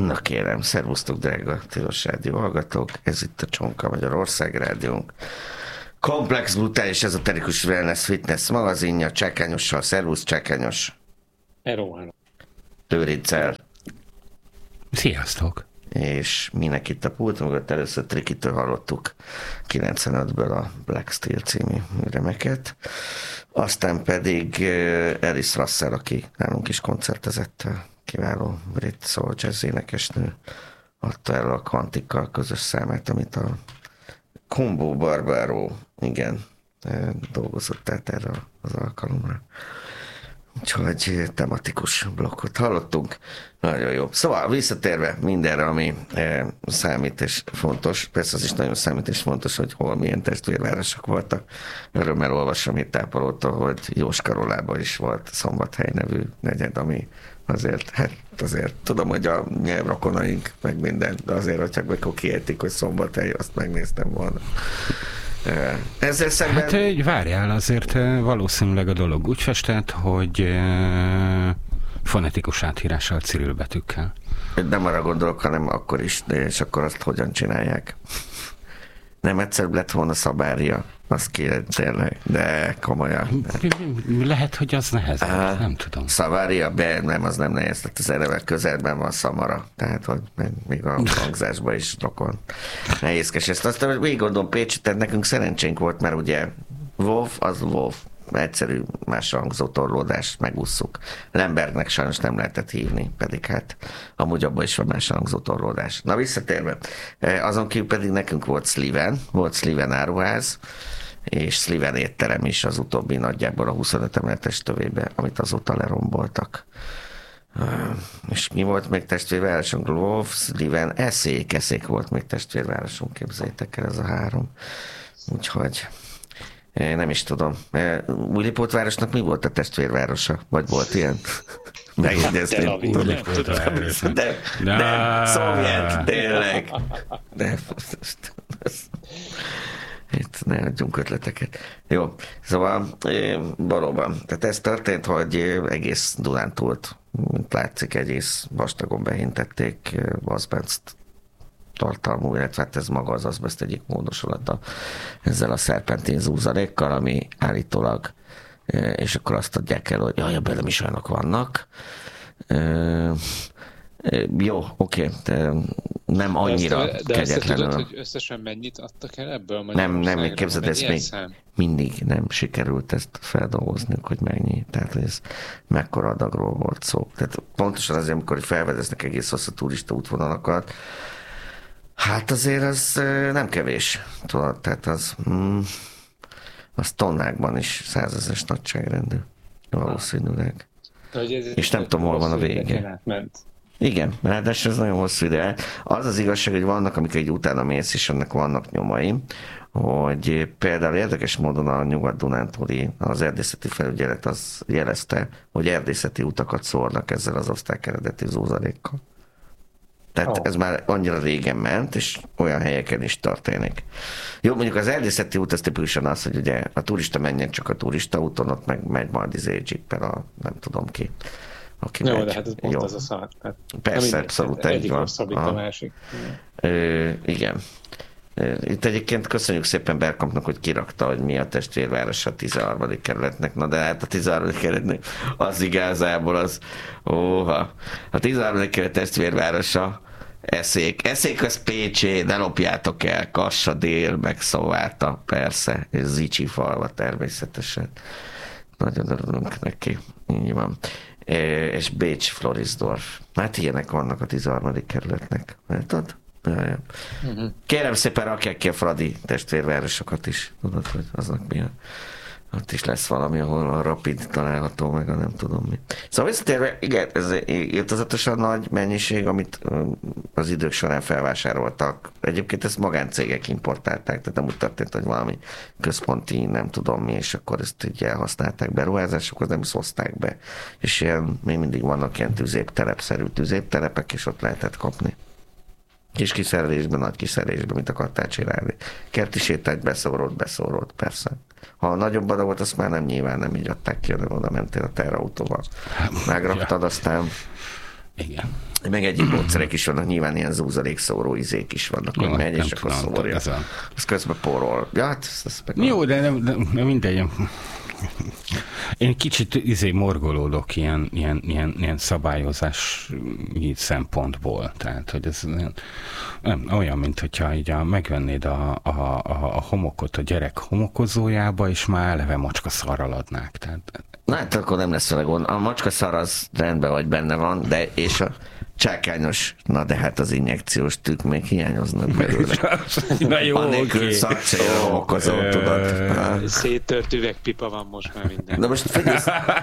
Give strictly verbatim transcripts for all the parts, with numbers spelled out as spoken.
Na kérem, szervusztok, drága Tilos Rádió hallgatók, ez itt a Csonka Magyarország Rádiónk. Komplex, brutális, ezoterikus wellness fitness magazinja, Csákányossal, szervusz Csákányos. Hello, hello. Lőrincel. Sziasztok. És minek itt a pult mögött, először Trikitől hallottuk kilencvenötből a Black Steel című remeket. Aztán pedig Alice Russell, aki nálunk is koncertezett, kiváló brit soul jazz énekesnő, adta el a Quantikkal közös számát, amit a Combo Barbaro, igen, dolgozott át erre az alkalomra. Úgyhogy tematikus blokkot hallottunk. Nagyon jó. Szóval visszatérve mindenre, ami e, számít és fontos, persze az is nagyon számít és fontos, hogy hol milyen testvérvárosok voltak. Örömmel olvasom itt Tápolótól, hogy Jóskarolában is volt Szombathely nevű negyed, ami azért, hát azért tudom, hogy a nyelvrokonaink meg minden, de azért, hogyha akkor kiejtik, hogy Szombathely, azt megnéztem volna. Ezzel szemben... Hát várjál, azért valószínűleg a dolog úgy festett, hogy fonetikus áthírással Cirill betűkkel. Nem arra gondolok, hanem akkor is, és akkor azt hogyan csinálják. Nem egyszerűbb lett volna Szabária, azt kérem tényleg, de komolyan. Lehet, hogy az nehezebb, uh, nem tudom. Szabária, be, nem, az nem nehéz, tehát az eleve közelben van Szamara, tehát hogy még a hangzásban is rokon nehézkes. Ezt aztán végig gondolom Pécsi, tehát nekünk szerencsénk volt, mert ugye WoW, az WoW. Egyszerű más hangzó torlódást megússzuk. Lembergnek sajnos nem lehetett hívni, pedig hát amúgy abban is van más hangzó torlódás. Na visszatérve, azon kívül pedig nekünk volt Sliven, volt Sliven áruház, és Sliven étterem is az utóbbi nagyjából a huszonöt emeletes tövébe, amit azóta leromboltak. És mi volt még testvérvárosunk? Lvov, Sliven, Eszék, Eszék volt még testvérvárosunk, képzeljétek el, ez a három. Úgyhogy én nem is tudom. Újlipótvárosnak mi volt a testvérvárosa? Vagy volt ilyen? Megjegyezném. De, de szovjet, tényleg. De itt ne adjunk ötleteket. Jó, szóval valóban. Tehát ez történt, hogy egész Dunántúlt, mint látszik, egész vastagon behintették azbest tartalmú, illetve hát ez maga az azbest egyik módosulata ezzel a szerpentin zúzalékkal, ami állítólag, és akkor azt adják el, hogy jaj, ebben nem is olyanok vannak. Jó, oké, de nem annyira de de kegyetlenül. De hogy összesen mennyit adtak el ebből? Nem, nem, képzeld, ezt még szám? mindig nem sikerült ezt feldolgozniuk, hogy mennyi. Tehát ez mekkora adagról volt szó. Tehát pontosan azért, amikor felvedeznek egész hosszú turista útvonalakat, hát azért az nem kevés, tudod, tehát az, mm, az tonnákban is százezres nagyságrendű, valószínűleg. És nem tudom, hol van a vége. Igen, ráadásul ez nagyon hosszú ide. Az az igazság, hogy vannak, amik egy utána mész, és ennek vannak nyomai, hogy például érdekes módon a Nyugat-Dunántúli, az erdészeti felügyelet az jelezte, hogy erdészeti utakat szórnak ezzel az osztrák eredeti zúzalékkal. Tehát oh. ez már annyira régen ment, és olyan helyeken is történik. Jó, mondjuk az erdészeti út az tipikusan az, hogy ugye a turista menjen csak a turista úton, ott meg megy majd izé Jeeppel a nem tudom ki. Aki jó, megy. de hát ez pont jó. az a szar. Hát, persze, abszolút egy van. Egyik a másik. Ö, igen. Itt egyébként köszönjük szépen Berkampnak, hogy kirakta, hogy mi a testvérváros a tizenharmadik kerületnek. Na de hát a tizenharmadik kerületnek az igazából az, óha, a tizenharmadik kerület testvérvárosa Eszék. Eszék az Pécsé, ne lopjátok el, Kassa dél, meg Szováta, persze, és Zicsi falva természetesen. Nagyon örülünk neki, így van. És Bécs, Florisdorf. Hát ilyenek vannak a tizenharmadik kerületnek. Látod? Ja, uh-huh. Kérem szépen, rakják ki a Fradi testvérvárosokat is. Tudod, hogy aznak mi a... Ott is lesz valami, ahol a Rapid található, meg a nem tudom mi. Szóval visszatérve, igen, ez irtozatosan nagy mennyiség, amit az idők során felvásároltak. Egyébként ezt magáncégek importálták, tehát nem úgy történt, hogy valami központi, nem tudom mi, és akkor ezt így elhasználták beruházásokhoz, nem is hozták be. És ilyen, még mindig vannak ilyen tüzéptelepszerű tüzéptelepek, és ott lehetett kapni. Kis kiszerelésben, nagy kiszerelésben, mint akartál csinálni. Kerti sétált, beszórolt, beszórolt, persze. Ha a nagyobb adagot, azt már nem nyilván nem így adták ki, hanem oda mentél a terautóval. Megraktad, aztán Igen. Meg egyéb módszerek is vannak, nyilván ilyen zúzalékszóró izék is vannak, hogy megy, és akkor szórja. Ez a... Az közben porol. Ja, hát ez, ez meg Jó, de nem, nem, nem mindegy. Én kicsit izé morgolódok ilyen, ilyen, ilyen, ilyen szabályozási szempontból. Tehát, hogy ez nem, nem, olyan, mint hogyha így a, megvennéd a, a, a, a homokot a gyerek homokozójába, és már eleve macska szarral adnák. Tehát, na hát akkor nem lesz vele gond. A macska szar az rendben vagy benne van, de és a csákányos, na de hát az injekciós tűk még hiányoznak belőle. Na jó, anélkül oké. szakcélra okozó, tudod. Széttört üvegpipa van most már minden. Na most figyelj,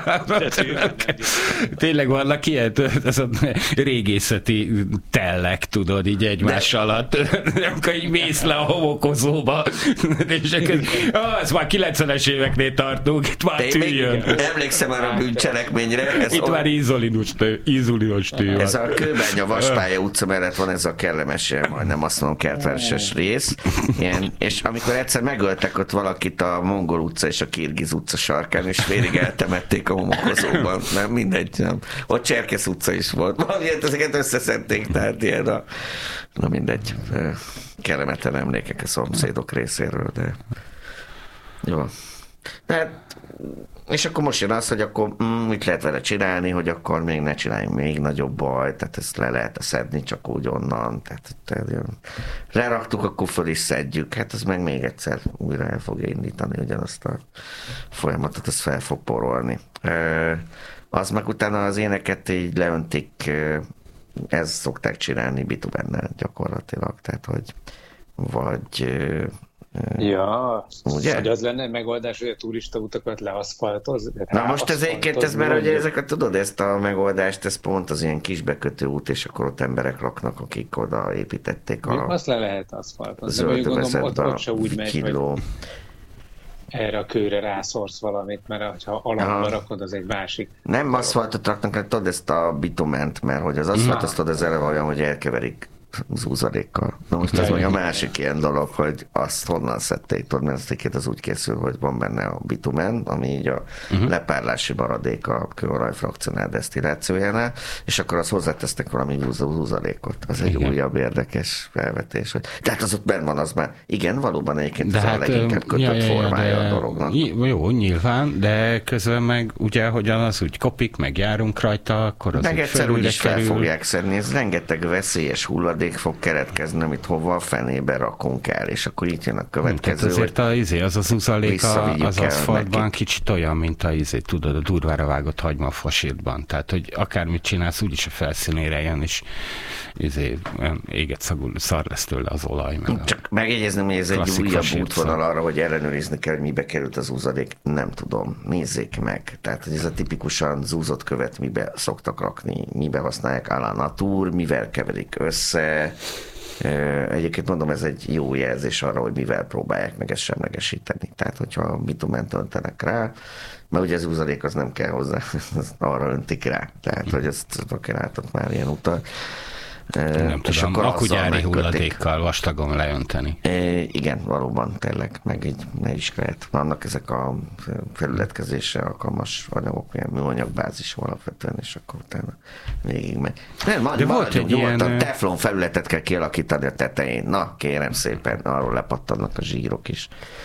Tényleg vannak ilyen, ez a régészeti tellek, tudod, így egymás de... alatt, amikor így mész le a homokozóba, és akkor, ah, ez már kilencvenes éveknél tartunk, itt már tűjjön. Emlékszem arra a bűncselekményre. Ez itt o... már izolinos tű, izolinos tű. Ez a Kőbánya Vaspálya utca mellett van ez a kellemes, majdnem azt mondom, kertverses rész. Ilyen, és amikor egyszer megöltek ott valakit a Mongol utca és a Kirgiz utca sarkán, és félig eltemették a homokozóban. Nem, mindegy. Nem. Ott Cserkész utca is volt. Valamilyen ezeket összeszedték, tehát ilyen a... Na mindegy. Kellemetlen emlékek a szomszédok részéről, de... Jó. Tehát és akkor most jön az, hogy akkor mm, mit lehet vele csinálni, hogy akkor még ne csináljunk még nagyobb baj, tehát ezt le lehet szedni csak úgy onnan, tehát, tehát leraktuk, akkor föl is szedjük, hát az meg még egyszer újra el fogja indítani ugyanazt a folyamatot, az fel fog porolni. E, az meg utána az éneket így leöntik, ezt szokták csinálni bitumennel gyakorlatilag, tehát hogy vagy... Ja, ugye? Hogy az lenne megoldás, hogy a turista utakat leaszfaltoz? Na most ez egyébként, ez már ugye ezeket tudod, ezt a megoldást, ez pont az ilyen kisbekötő út, és akkor ott emberek laknak, akik oda építették a... Azt le lehet aszfaltozni, de mondjuk gondolom, ott, ott se úgy megy, kiló. hogy erre a kőre rászorsz valamit, mert ha alapba rakod, az egy másik. Nem aszfaltot raknak, hanem tudod ezt a bitument, mert hogy az aszfalt, azt tudod, ez eleve olyan, hogy elkeverik zúzalékkal. Na most ez meg a másik ilyen dolog, hogy azt honnan szedték, tudod, mert az, az úgy készül, hogy van benne a bitumen, ami így a uh-huh. lepárlási maradék a kőolaj frakcionál desztillációjánál, és akkor azt hozzátesztek valami zúzalékot. Az egy igen. újabb érdekes felvetés. Hogy... Tehát az ott benn van, az már igen, valóban egyébként ez hát, a leginkább kötött ja, ja, ja, formája de, a dolognak. Jó, nyilván, de közben meg ugye, hogyan az úgy kopik, meg járunk rajta, akkor az meg egyszer úgy is fel kerül. fogják szedni, ez rengeteg veszélyes hulladék fog keretkezni, amit hova a fenébe rakunk el, és akkor itt jön a következő. Tehát azért a, izé, az az uzalék az aszfaltban kicsit olyan, mint a izé, tudod, a durvára vágott hagyma a fasírtban. Tehát, hogy akármit csinálsz, úgyis a felszínére jön, és izé, éget szagul, szar lesz tőle az olaj. Meg csak megjegyezném, hogy ez egy újabb útvonal arra, hogy ellenőrizni kell, hogy mibe került az uzalék. Nem tudom. Nézzék meg. Tehát, hogy ez a tipikusan zúzott követ mibe szoktak rakni, mibe használják a la natur, mivel keverik össze. Egyébként mondom, ez egy jó jelzés arra, hogy mivel próbálják meg ezt semlegesíteni. Tehát, hogyha bitument öntenek rá, mert ugye az uzalék az nem kell hozzá, arra öntik rá. Tehát, hogy ezt aki látott már ilyen utat. Nem és tudom, akugyári hulladékkal vastagon leönteni. E, igen, valóban, tényleg, meg így ne is lehet. Vannak ezek a felületkezésre alkalmas anyagok, ilyen műanyagbázis alapvetően, és akkor utána végig megy. Nem, majd, majd nyugodtan ilyen... teflon felületet kell kialakítani a tetején. Na, kérem szépen, arról lepattannak a zsírok is.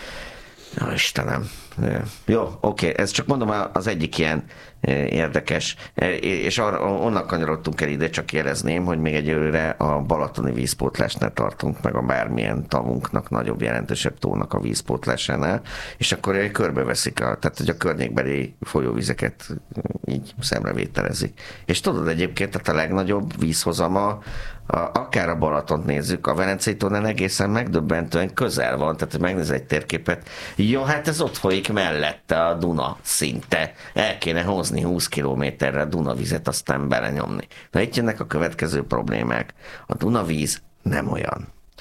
Na, Istenem. Jó, oké, ez csak mondom az egyik ilyen érdekes, és arra, onnan kanyarodtunk el ide, csak jelezném, hogy még egyelőre a balatoni vízpótlásnál tartunk, meg a bármilyen tavunknak, nagyobb, jelentősebb tónak a vízpótlásánál, és akkor körbeveszik, a, tehát hogy a környékbeli folyóvizeket így szemrevételezik. És tudod egyébként, tehát a legnagyobb vízhozama, a, akár a Balatont nézzük, a Velencei tónál egészen megdöbbentően közel van, tehát megnéz egy térképet, jó, hát ez ott folyik mellette a Duna szinte, el kéne hozni húsz kilométerre a Dunavizet, aztán belenyomni. Na itt jönnek a következő problémák. A Dunavíz nem olyan.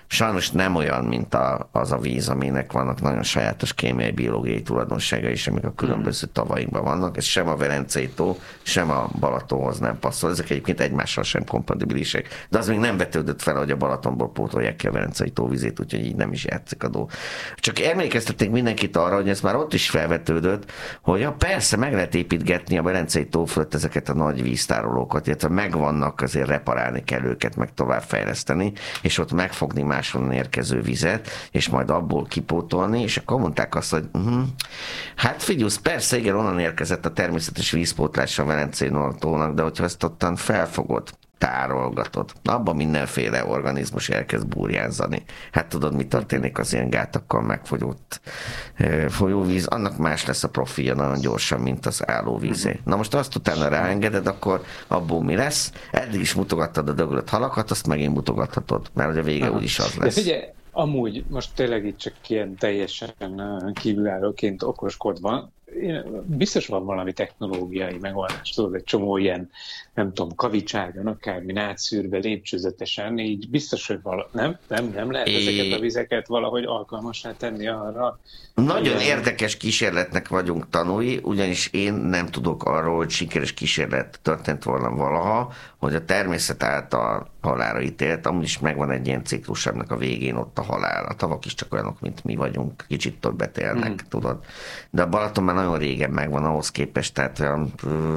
sajnos nem olyan, mint a, az a víz, aminek vannak nagyon sajátos kémiai, biológiai tulajdonságai is, amik a különböző tavainkban vannak. Ez sem a Velencei tó, sem a Balatonhoz nem passzol. Ezek egyébként egymással sem kompatibilisek. De az még nem vetődött fel, hogy a Balatonból pótolják ki a Velencei tó vizét, úgyhogy így nem is játszik a dolog. Csak emlékeztették mindenkit arra, hogy ez már ott is felvetődött, hogy ja, persze meg lehet építgetni a Velencei tó fölött ezeket a nagy víztárolókat, illetve megvannak, azért reparálni kell őket, meg továbbfejleszteni, és ott megfogni máshonnan érkező vizet, és majd abból kipótolni, és akkor mondták azt, hogy uh-huh, hát figyelsz, persze, igen, onnan érkezett a természetes vízpótlás a Velencei tónak, de hogyha ezt ottan felfogod, tárolgatod, abban mindenféle organizmus elkezd burjánzani. Hát tudod, mi történik az ilyen gátakkal megfogyott e, folyóvíz, annak más lesz a profilja nagyon gyorsan, mint az állóvízé. Na most azt utána ráengeded, akkor abból mi lesz? Eddig is mutogattad a döglött halakat, azt megint mutogathatod, mert a vége úgyis az lesz. De figyelj, amúgy most tényleg itt csak ilyen teljesen kívülállóként okoskodva, biztos van valami technológiai megoldás, tudod, egy csomó ilyen, nem tudom, kavicságon, akármi nátszűrve, lépcsőzetesen, így biztos, hogy vala, nem, nem, nem lehet ezeket a vizeket valahogy alkalmassá tenni arra. Nagyon ilyen... érdekes kísérletnek vagyunk tanúi, ugyanis én nem tudok arról, hogy sikeres kísérlet történt volna valaha, hogy a természet által halálra ítélt, amúgy is megvan egy ilyen ciklus, aminek a végén ott a halál. A tavak is csak olyanok, mint mi vagyunk, kicsit többet élnek, mm. tudod. De a Balaton már nagyon régen megvan ahhoz képest, tehát olyan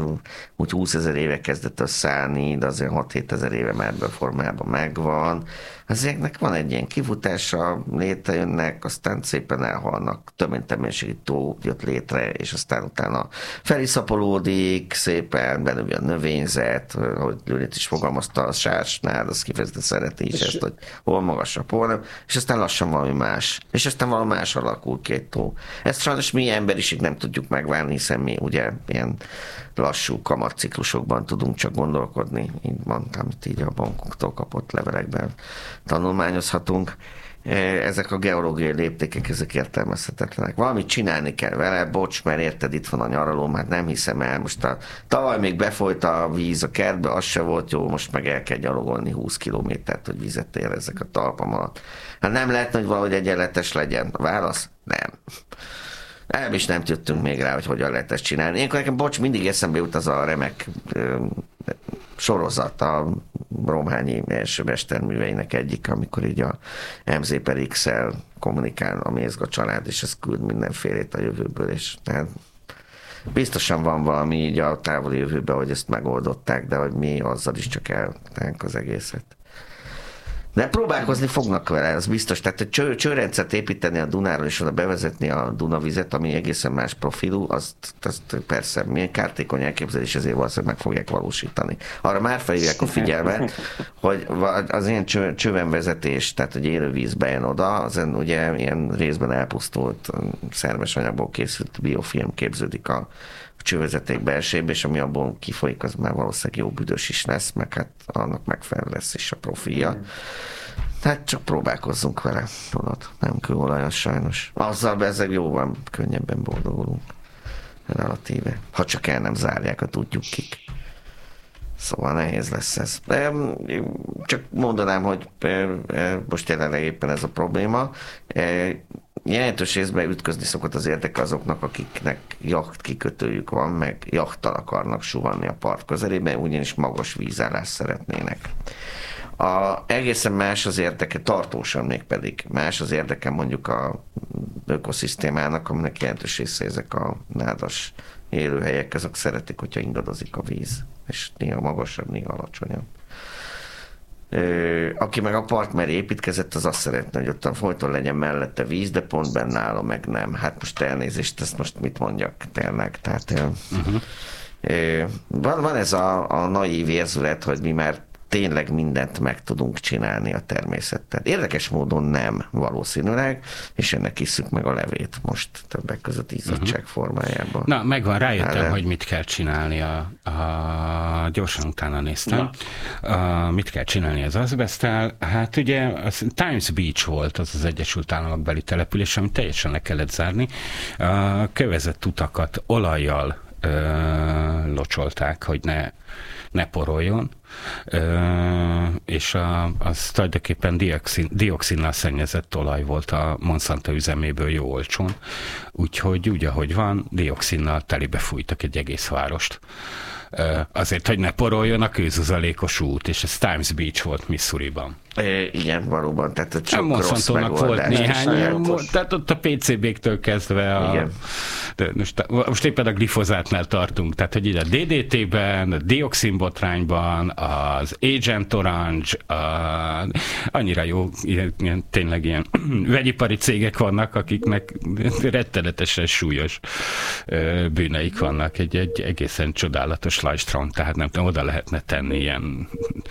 úgy húszezer éve kezdett összeállni, de azért hat-hét ezer éve már ebben a formában megvan. Ezeknek van egy ilyen kifutása, létrejönnek, aztán szépen elhalnak, több mint termésségi tó jött létre, és aztán utána feliszapolódik, szépen benövő a növényzet, hogy Lőrinc is fogalmazta, a sársnál, az kifejezetten szereti is ezt, hogy hol magasabb, hol nem, és aztán lassan valami más, és aztán valami más alakul két tó. Ezt sajnos mi emberiség nem tudjuk megválni, hiszen mi ugye ilyen lassú kamatciklusokban tudunk csak gondolkodni, így mondtam, itt így a bankoktól kapott levelekben tanulmányozhatunk. Ezek a geológiai léptékek, ezek értelmezhetetlenek. Valamit csinálni kell vele, bocs, mert érted, itt van a nyaralóm, hát nem hiszem el. Most a, tavaly még befolyt a víz a kertbe, az se volt jó, most meg el kell gyalogolni húsz kilométert, hogy vizet érezzek a talpam alatt. Hát nem lehetne, hogy valahogy egyenletes legyen. A válasz? Nem. El is nem tudtunk még rá, hogy hogyan lehet ezt csinálni. Én nekem, bocs, mindig eszembe jut az a remek ö, sorozat, a Romhányi első mesterműveinek egyik, amikor így a em zé per iksszel kommunikál a Mézga család, és ez küld mindenfélét a jövőből, és hát biztosan van valami így a távoli jövőben, hogy ezt megoldották, de hogy mi azzal is csak eltánk az egészet. De próbálkozni fognak vele, az biztos. Tehát egy cső, csőrendszert építeni a Dunáról, és oda bevezetni a Dunavizet, ami egészen más profilú, azt, azt persze milyen kártékony elképzelés, ezért valószínűleg meg fogják valósítani. Arra már felhívják a figyelmet, hogy az ilyen cső, csővenvezetés, tehát hogy élővíz bejön oda, az ugye ilyen részben elpusztult szerves anyagból készült biofilm képződik a csővezeték belsejébe, és ami abból kifolyik, az már valószínűleg jó büdös is lesz, meg hát annak megfelelő lesz is a profilja. Tehát csak próbálkozzunk vele, tudod, nem kőolajos sajnos. Azzal bezzeg jóval könnyebben boldogulunk. Relatíve. Ha csak el nem zárják, ha tudjuk kik. Szóval nehéz lesz ez. Csak mondanám, hogy most jelenleg éppen ez a probléma. Jelentős részben ütközni szokott az érdeke azoknak, akiknek jacht kikötőjük van, meg jachttal akarnak suhanni a part közelében, ugyanis magas vízállás szeretnének. A, egészen más az érdeke, tartósan még pedig más az érdeke mondjuk a ökoszisztémának, aminek jelentős része ezek a nádas élőhelyek, azok szeretik, hogyha ingadozik a víz, és néha magasabb, néha alacsonyabb. Ö, aki meg a part mellé építkezett, az azt szeretne, hogy ottan folyton legyen mellette víz, de pont benne áll, meg nem. Hát most elnézést, ezt most mit mondjak tényleg. Tehát uh-huh. ö, van, van ez a, a naív érzület, hogy mi már tényleg mindent meg tudunk csinálni a természettel. Érdekes módon nem valószínűleg, és ennek isszük meg a levét most többek között izzadság uh-huh. formájában. Na, megvan, rájöttem, hát, hogy mit kell csinálni. A, a, gyorsan utána néztem. A, mit kell csinálni az azbeszttel? Hát ugye az Times Beach volt az az Egyesült Államok beli település, amit teljesen le kellett zárni. A kövezett utakat olajjal ö, locsolták, hogy ne ne poroljon, és a, az tulajdonképpen dioxin, dioxinnal szennyezett olaj volt a Monsanto üzeméből jó olcsón, úgyhogy úgy, ahogy van, dioxinnal telibe fújtak egy egész várost. Azért, hogy ne poroljon a kőzuzalékos út, és ez Times Beach volt Missouriban. É, igen, valóban, tehát a Monsantónak volt néhány, tehát ott a pé cé bé-któl kezdve a, most, most éppen a glifozátnál tartunk, tehát hogy ide a dé dé té-ben, a dioxinbotrányban, az Agent Orange, a, annyira jó, ilyen, ilyen, tényleg ilyen vegyipari cégek vannak, akiknek rettenetesen súlyos bűneik vannak, egy, egy egészen csodálatos lajstrom, tehát nem tudom, oda lehetne tenni ilyen